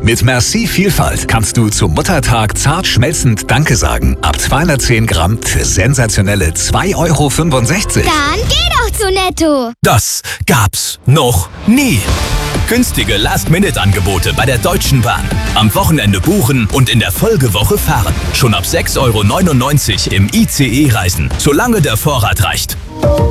Mit Merci Vielfalt kannst du zum Muttertag zart schmelzend Danke sagen. Ab 210 Gramm für sensationelle 2,65 €. Dann geh doch zu Netto. Das gab's noch nie. Günstige Last-Minute-Angebote bei der Deutschen Bahn. Am Wochenende buchen und in der Folgewoche fahren. Schon ab 6,99 € im ICE reisen, solange der Vorrat reicht.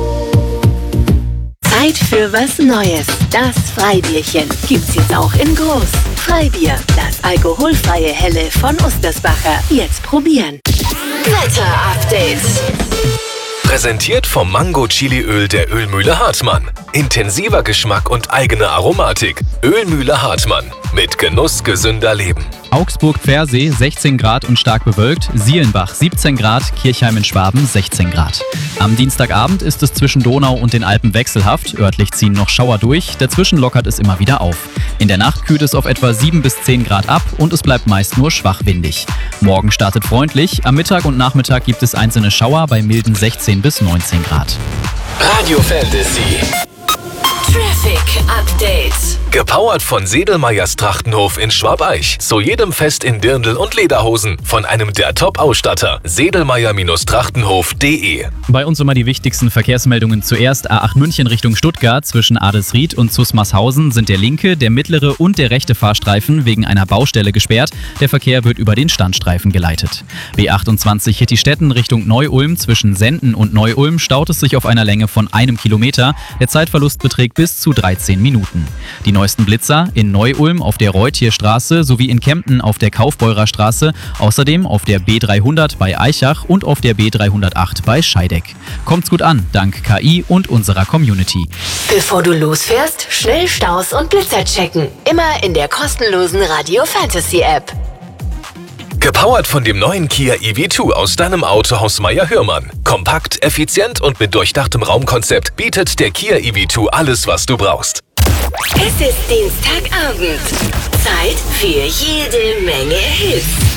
Zeit für was Neues. Das Freibierchen gibt's jetzt auch in groß. Freibier, das alkoholfreie Helle von Ostersbacher. Jetzt probieren. Wetter-Update. Präsentiert vom Mango-Chili-Öl der Ölmühle Hartmann. Intensiver Geschmack und eigene Aromatik. Ölmühle Hartmann. Mit Genuss gesünder Leben. Augsburg-Pfersee 16 Grad und stark bewölkt, Sielenbach 17 Grad, Kirchheim in Schwaben 16 Grad. Am Dienstagabend ist es zwischen Donau und den Alpen wechselhaft, örtlich ziehen noch Schauer durch, dazwischen lockert es immer wieder auf. In der Nacht kühlt es auf etwa 7 bis 10 Grad ab und es bleibt meist nur schwach windig. Morgen startet freundlich, am Mittag und Nachmittag gibt es einzelne Schauer bei milden 16 bis 19 Grad. Radio Fantasy. Traffic Update. Gepowert von Sedelmeyers Trachtenhof in Schwabeich. Zu jedem Fest in Dirndl und Lederhosen. Von einem der Top-Ausstatter. Sedelmeyer-Trachtenhof.de. Bei uns immer die wichtigsten Verkehrsmeldungen zuerst. A8 München Richtung Stuttgart zwischen Adelsried und Zusmarshausen sind der linke, der mittlere und der rechte Fahrstreifen wegen einer Baustelle gesperrt. Der Verkehr wird über den Standstreifen geleitet. B28 Hittistetten Richtung Neu-Ulm zwischen Senden und Neu-Ulm staut es sich auf einer Länge von 1 Kilometer. Der Zeitverlust beträgt bis zu 13 Minuten. Die neuesten Blitzer in Neu-Ulm auf der Reutierstraße sowie in Kempten auf der Kaufbeurer Straße, außerdem auf der B300 bei Aichach und auf der B308 bei Scheideck. Kommt's gut an, dank KI und unserer Community. Bevor du losfährst, schnell Staus und Blitzer checken. Immer in der kostenlosen Radio Fantasy App. Gepowert von dem neuen Kia EV2 aus deinem Autohaus Meyer-Hörmann. Kompakt, effizient und mit durchdachtem Raumkonzept bietet der Kia EV2 alles, was du brauchst. Es ist Dienstagabend. Zeit für jede Menge Hits.